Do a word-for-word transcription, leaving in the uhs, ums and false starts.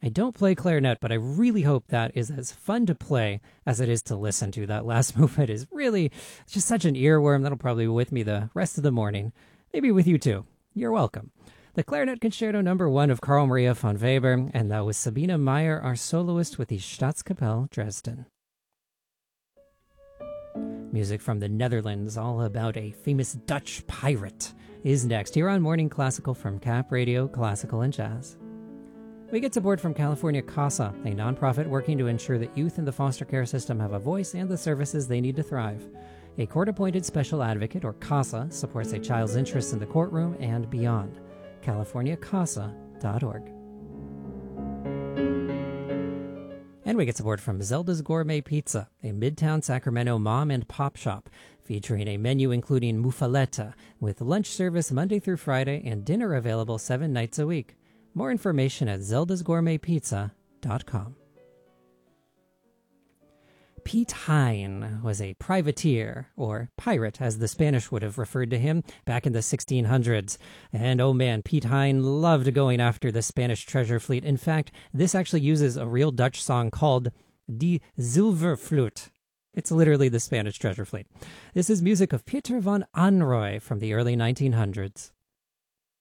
I don't play clarinet, but I really hope that is as fun to play as it is to listen to. That last movement is really just such an earworm that'll probably be with me the rest of the morning. Maybe with you too. You're welcome. The Clarinet Concerto number one of Carl Maria von Weber, and that was Sabine Meyer, our soloist with the Staatskapelle Dresden. Music from the Netherlands, all about a famous Dutch pirate, is next here on Morning Classical from Cap Radio, Classical and Jazz. We get support from California CASA, a nonprofit working to ensure that youth in the foster care system have a voice and the services they need to thrive. A court-appointed special advocate, or CASA, supports a child's interests in the courtroom and beyond. california casa dot org. And we get support from Zelda's Gourmet Pizza, a Midtown Sacramento mom and pop shop, featuring a menu including muffaletta, with lunch service Monday through Friday and dinner available seven nights a week. More information at zeldas gourmet pizza dot com. Piet Hein was a privateer, or pirate as the Spanish would have referred to him, back in the sixteen hundreds. And oh man, Piet Hein loved going after the Spanish treasure fleet. In fact, this actually uses a real Dutch song called Die Zilvervloot. It's literally the Spanish treasure fleet. This is music of Pieter van Anrooy from the early nineteen hundreds.